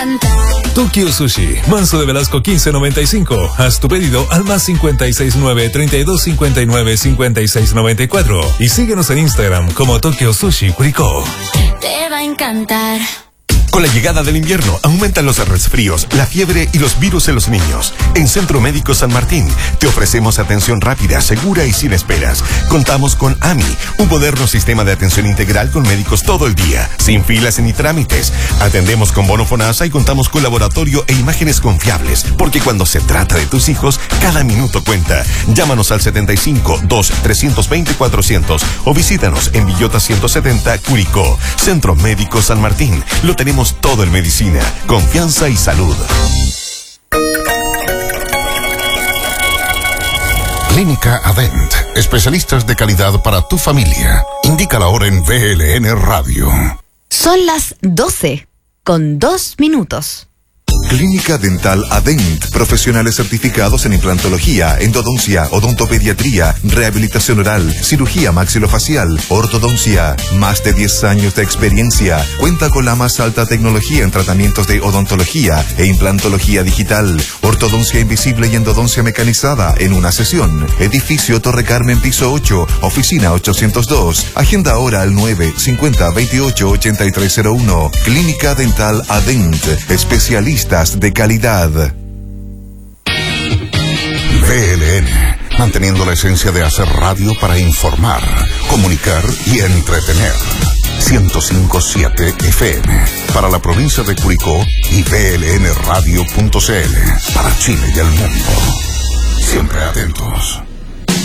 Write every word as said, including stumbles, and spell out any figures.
Tokyo Sushi, Manso de Velasco quince noventa y cinco. Haz tu pedido al más cincuenta y seis nueve, treinta y dos cincuenta y nueve, cincuenta y seis noventa y cuatro. Y síguenos en Instagram como Tokyo Sushi Curicó. Te va a encantar. Con la llegada del invierno, aumentan los resfríos, la fiebre y los virus en los niños. En Centro Médico San Martín, te ofrecemos atención rápida, segura y sin esperas. Contamos con A M I, un moderno sistema de atención integral con médicos todo el día, sin filas ni trámites. Atendemos con bono FONASA y contamos con laboratorio e imágenes confiables, porque cuando se trata de tus hijos, cada minuto cuenta. Llámanos al setenta y cinco, dos, trescientos veinte, cuatrocientos o visítanos en Villota ciento setenta, Curicó. Centro Médico San Martín, lo tenemos todo en medicina, confianza y salud. Clínica Adent, especialistas de calidad para tu familia. Indica la hora en V L N Radio. Son las doce, con dos minutos. Clínica Dental Adent, profesionales certificados en implantología, endodoncia, odontopediatría, rehabilitación oral, cirugía maxilofacial, ortodoncia. Más de diez años de experiencia. Cuenta con la más alta tecnología en tratamientos de odontología e implantología digital, ortodoncia invisible y endodoncia mecanizada en una sesión. Edificio Torre Carmen, piso ocho, oficina ochocientos dos. Agenda ahora al nueve cincuenta veintiocho ochenta y tres cero uno. Clínica Dental Adent, especialistas de calidad. V L N, manteniendo la esencia de hacer radio para informar, comunicar y entretener. ciento cinco punto siete F M para la provincia de Curicó y V L N radio punto c l para Chile y el mundo. Siempre atentos.